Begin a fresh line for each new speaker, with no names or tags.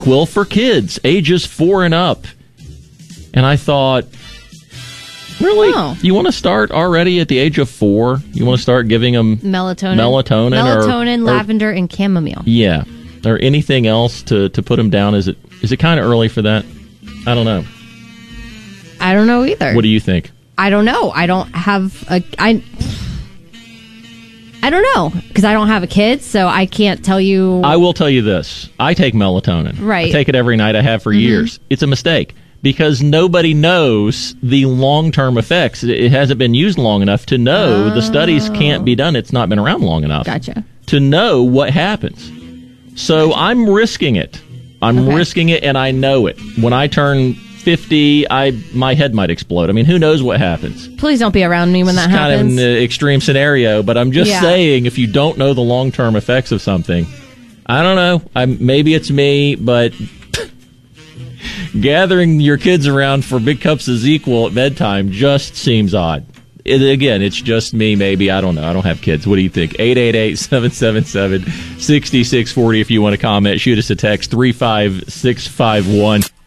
NyQuil for kids, ages 4 and up. And I thought, really?
Oh.
You want to start already at the age of 4? You want to start giving them
melatonin, lavender, and chamomile.
Yeah. Or anything else to put them down? Is it kind of early for that? I don't know.
I don't know either.
What do you think?
I don't know. I don't have I don't know, because I don't have a kid, so I can't tell you.
I will tell you this. I take melatonin.
Right.
I take it every night. I have for years. It's a mistake because nobody knows the long-term effects. It hasn't been used long enough to know. The studies can't be done. It's not been around long enough.
Gotcha.
To know what happens. So I'm risking it. I'm risking it, and I know it. When I turn 50, my head might explode. I mean, who knows what happens?
Please don't be around me when that happens.
It's kind of an extreme scenario, but I'm just saying, if you don't know the long-term effects of something, I don't know. Maybe it's me, but gathering your kids around for big cups of ZzzQuil at bedtime just seems odd. Again, it's just me, maybe. I don't know. I don't have kids. What do you think? 888-777-6640 if you want to comment. Shoot us a text, 35651.